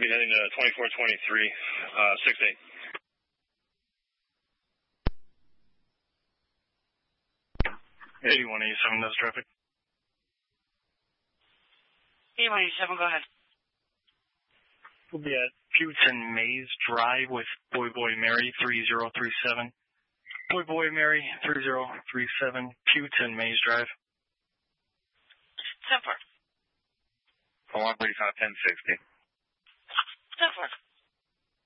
be heading to 2423, 6-8. Hey, 187, that's traffic. 8187, go ahead. We'll be at Putin Maze Drive with Boy Mary 3037. Boy Mary 3037, Putin Maze Drive. 10-4. Hold on, 1060. 10-4.